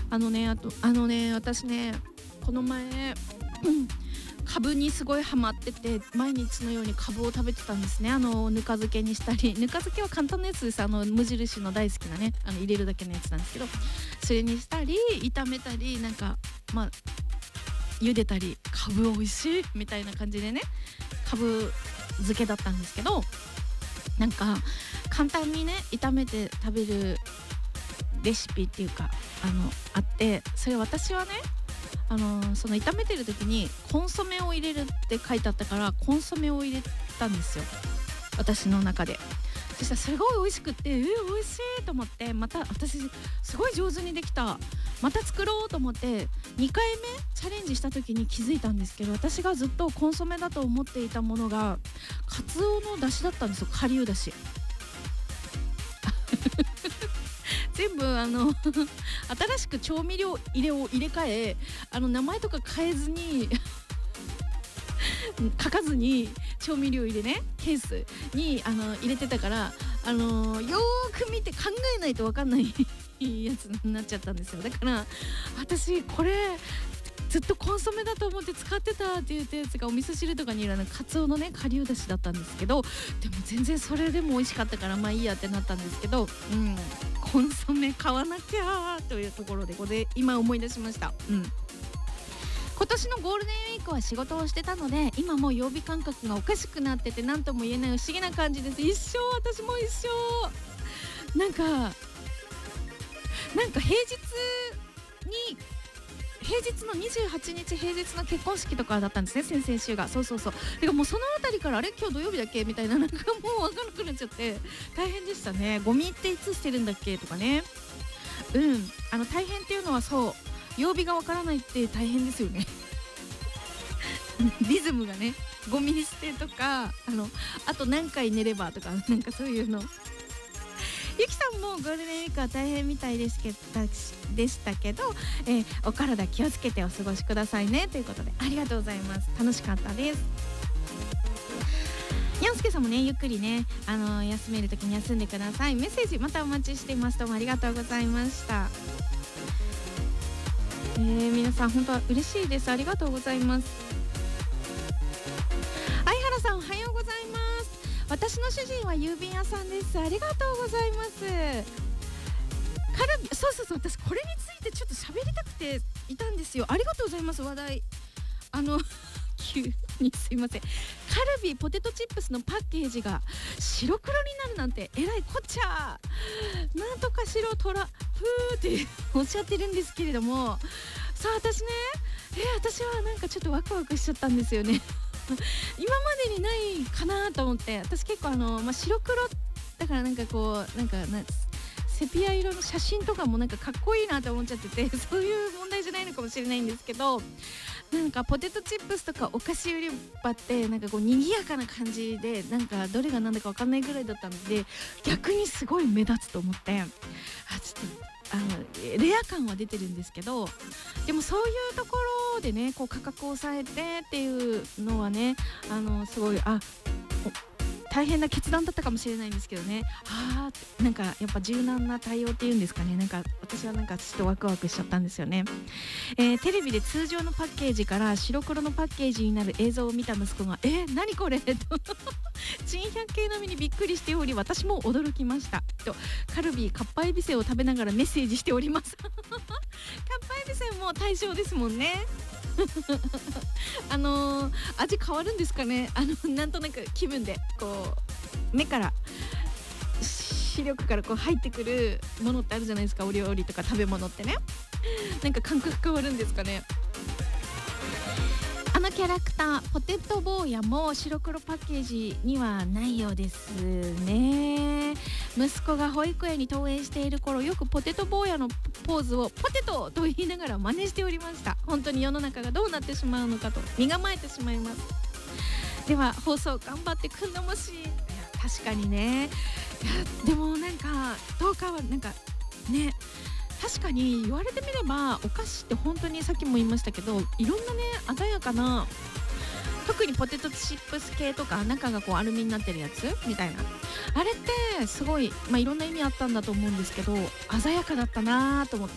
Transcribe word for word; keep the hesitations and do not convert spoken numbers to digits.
あのねあとあのね私ねこの前、うん、カブにすごいハマってて、毎日のようにカブを食べてたんですね。あのぬか漬けにしたり、ぬか漬けは簡単なやつです。あの無印の大好きなね、あの入れるだけのやつなんですけど、それにしたり炒めたり、なんかまあ茹でたり、カブ美味しいみたいな感じでね、カブ漬けだったんですけど、なんか簡単にね炒めて食べるレシピっていうかあのあって、それ私はねあのその炒めてる時にコンソメを入れるって書いてあったから、コンソメを入れたんですよ、私の中で。そしたらすごい美味しくって、えー、美味しいと思って、また私すごい上手にできた、また作ろうと思ってにかいめチャレンジした時に気づいたんですけど、私がずっとコンソメだと思っていたものがカツオの出汁だったんですよ。顆粒だし全部あの新しく調味料入れを入れ替え、あの名前とか変えずに書かずに調味料入れねケースにあの入れてたから、あのよーく見て考えないと分かんないやつになっちゃったんですよ。だから私これずっとコンソメだと思って使ってたって言ったやつがお味噌汁とかにいるのカツオのね顆粒だしだったんですけど、でも全然それでも美味しかったからまあいいやってなったんですけど、うんコンソメ買わなきゃというところでここで今思い出しました。うん今年のゴールデンウィークは仕事をしてたので、今もう曜日感覚がおかしくなってて何とも言えない不思議な感じです。一生私も一生なんかなんか平日に平日のにじゅうはちにち平日の結婚式とかだったんですね、先々週が。そうそうそう。てかもうそのあたりからあれ今日土曜日だっけみたいな、なんかもう分からなくなっちゃって大変でしたね。ゴミっていつ捨てるんだっけとかね。うんあの大変っていうのはそう曜日が分からないって大変ですよねリズムがね、ゴミ捨てとかあのあと何回寝ればとかなんかそういうのゆきさんもゴールデンウィークは大変みたいですけどでしたけど、えー、お体気をつけてお過ごしくださいねということで、ありがとうございます。楽しかったです。やんすけさんもねゆっくりね、あのー、休めるときに休んでください。メッセージまたお待ちしています。どうもありがとうございました。えー、皆さん本当は嬉しいです。ありがとうございます。相原さんおはようございます。私の主人は郵便屋さんです。ありがとうございます。カルビ、そうそうそう、私これについてちょっと喋りたくていたんですよ。ありがとうございます。話題あの急にすいません。カルビポテトチップスのパッケージが白黒になるなんてえらいこっちゃ。なんとか白トラふーっておっしゃってるんですけれども、さあ私ねえー、私はなんかちょっとワクワクしちゃったんですよね今までにないかなと思って。私結構あの、まあ、白黒だからなんかこうなんかなセピア色の写真とかもなんかかっこいいなと思っちゃってて、そういう問題じゃないのかもしれないんですけど、なんかポテトチップスとかお菓子売り場ってなんかこう賑やかな感じで、なんかどれが何だか分かんないぐらいだったので逆にすごい目立つと思って、あちょっとあのレア感は出てるんですけど、でもそういうところでねこう価格を抑えてっていうのはね、あのすごいあ大変な決断だったかもしれないんですけどね。あーなんかやっぱ柔軟な対応っていうんですかね。なんか私はなんかちょっとワクワクしちゃったんですよね。えー、テレビで通常のパッケージから白黒のパッケージになる映像を見た息子がえー、何これと珍百景並みにびっくりしており、私も驚きましたとカルビーかっぱえびせんを食べながらメッセージしておりますかっぱえびせんも対象ですもんねあのー、味変わるんですかね。あのなんとなく気分でこう目から視力からこう入ってくるものってあるじゃないですか。お料理とか食べ物ってね、なんか感覚変わるんですかね。あのキャラクターポテト坊やも白黒パッケージにはないようですね。息子が保育園に登園している頃、よくポテト坊やのポーズをポテトと言いながら真似しておりました。本当に世の中がどうなってしまうのかと身構えてしまいます。では放送頑張ってくんのもし。いや確かにね。いやでもなんかどうかはなんかね、確かに言われてみればお菓子って本当にさっきも言いましたけど、いろんなね鮮やかな、特にポテトチップス系とか中がこうアルミになってるやつみたいな、あれってすごい、まあ、いろんな意味あったんだと思うんですけど鮮やかだったなと思って、